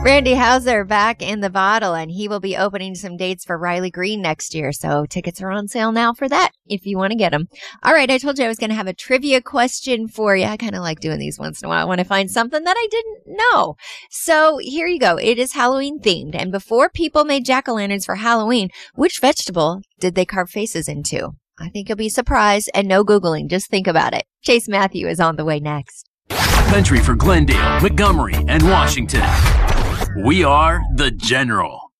Randy Hauser back in the bottle, and he will be opening some dates for Riley Green next year. So tickets are on sale now for that if you want to get them. All right, I told you I was going to have a trivia question for you. I kind of like doing these once in a while. I want to find something that I didn't know. So here you go. It is Halloween themed. And before people made jack-o'-lanterns for Halloween, which vegetable did they carve faces into? I think you'll be surprised, and no Googling. Just think about it. Chase Matthew is on the way next. Country for Glendale, Montgomery, and Washington. We are The General.